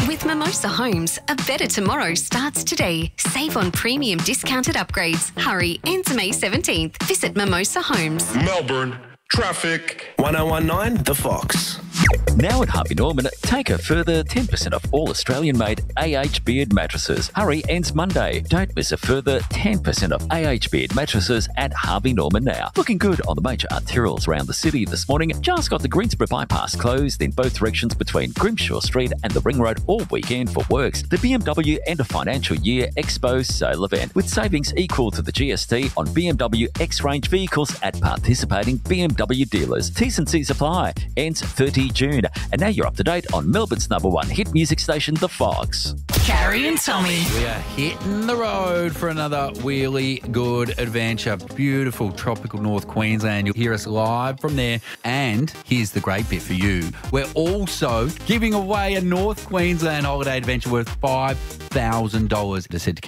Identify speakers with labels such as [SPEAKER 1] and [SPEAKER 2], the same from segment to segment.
[SPEAKER 1] With Mimosa Homes, a better tomorrow starts today. Save on premium discounted upgrades. Hurry, ends May 17th. Visit Mimosa Homes.
[SPEAKER 2] Melbourne, traffic.
[SPEAKER 3] 1019 The Fox.
[SPEAKER 4] Now at Harvey Norman, take a further 10% off all Australian-made AH Beard mattresses. Hurry, ends Monday. Don't miss a further 10% off AH Beard mattresses at Harvey Norman now. Looking good on the major arterials around the city this morning. Just got the Greensboro bypass closed in both directions between Grimshaw Street and the Ring Road all weekend for works. The BMW End of Financial Year Expo Sale event with savings equal to the GST on BMW X-Range vehicles at participating BMW dealers. T's and C's apply. Ends 30 June. And now you're up to date on Melbourne's #1 hit music station, The Fox.
[SPEAKER 5] Carrie and Tommy.
[SPEAKER 6] We are hitting the road for another really good adventure. Beautiful tropical North Queensland. You'll hear us live from there. And here's the great bit for you. We're also giving away a North Queensland holiday adventure worth $5,000. Just head to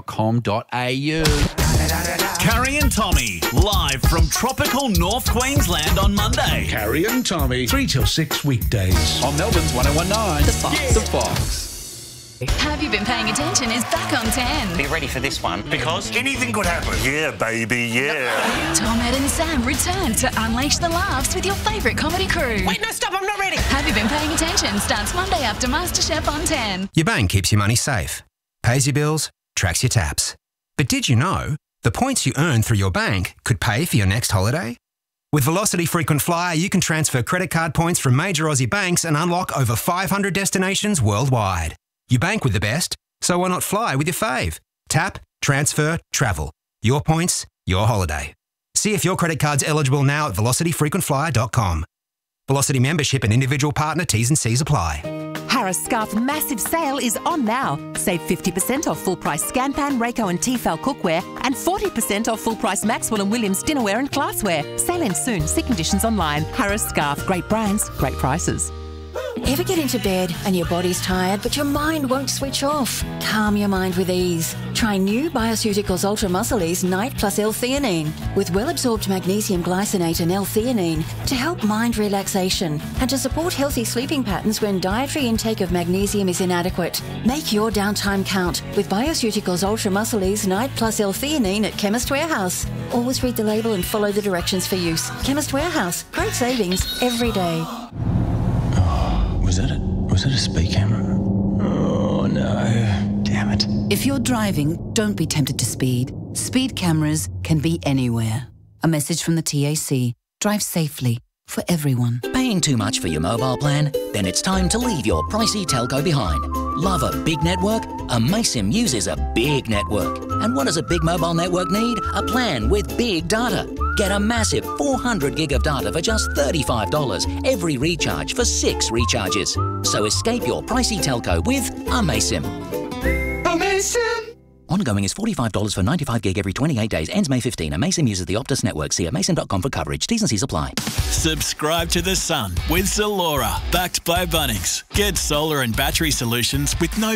[SPEAKER 6] carrieandtommy.com.au.
[SPEAKER 5] Carrie and Tommy, live from tropical North Queensland on Monday.
[SPEAKER 2] Carrie and Tommy, 3 till 6 weekdays.
[SPEAKER 6] On Melbourne's 1019.
[SPEAKER 5] The Fox.
[SPEAKER 6] The Fox.
[SPEAKER 5] Have You Been Paying Attention is back on 10.
[SPEAKER 7] Be ready for this one, because
[SPEAKER 2] Anything could happen. Yeah, baby, yeah.
[SPEAKER 5] Tom, Ed and Sam return to unleash the laughs with your favourite comedy crew.
[SPEAKER 7] Wait, no, stop, I'm not ready.
[SPEAKER 5] Have You Been Paying Attention starts Monday after MasterChef on 10.
[SPEAKER 8] Your bank keeps your money safe, pays your bills, tracks your taps. But did you know the points you earn through your bank could pay for your next holiday? With Velocity Frequent Flyer, you can transfer credit card points from major Aussie banks and unlock over 500 destinations worldwide. You bank with the best, so why not fly with your fave? Tap, transfer, travel. Your points, your holiday. See if your credit card's eligible now at velocityfrequentflyer.com. Velocity membership and individual partner T's and C's apply.
[SPEAKER 9] Harris Scarf massive sale is on now. Save 50% off full-price Scanpan, Rayco and Tefal cookware and 40% off full-price Maxwell and Williams dinnerware and glassware. Sale ends soon. See conditions online. Harris Scarf. Great brands, great prices.
[SPEAKER 10] Ever get into bed and your body's tired but your mind won't switch off? Calm your mind with ease. Try new Bioceuticals Ultra Muscle Ease Night Plus L-theanine with well-absorbed magnesium glycinate and L-theanine to help mind relaxation and to support healthy sleeping patterns when dietary intake of magnesium is inadequate. Make your downtime count with Bioceuticals Ultra Muscle Ease Night Plus L-theanine at Chemist Warehouse. Always read the label and follow the directions for use. Chemist Warehouse. Great savings every day.
[SPEAKER 3] Was that a speed camera? Oh, no. Damn it.
[SPEAKER 11] If you're driving, don't be tempted to speed. Speed cameras can be anywhere. A message from the TAC. Drive safely for everyone.
[SPEAKER 12] Paying too much for your mobile plan? Then it's time to leave your pricey telco behind. Love a big network? Amaysim uses a big network. And what does a big mobile network need? A plan with big data. Get a massive 400 gig of data for just $35 every recharge for 6 recharges. So escape your pricey telco with Amaysim.
[SPEAKER 2] Amazing!
[SPEAKER 12] Ongoing is $45 for 95 gig every 28 days. Ends May 15. Amaysim uses the Optus network. See amaysim.com for coverage. T's and C's apply.
[SPEAKER 5] Subscribe to The Sun with Zalora, backed by Bunnings. Get solar and battery solutions with no